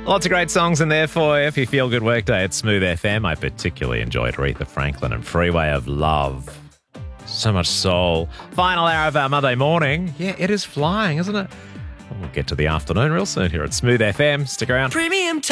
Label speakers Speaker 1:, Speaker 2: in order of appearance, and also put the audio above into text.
Speaker 1: Lots of great songs in there for you if you feel good workday at Smooth FM. I particularly enjoyed Aretha Franklin and Freeway of Love. So much soul. Final hour of our Monday morning. Yeah, it is flying, isn't it? We'll get to the afternoon real soon here at Smooth FM. Stick around.
Speaker 2: Premium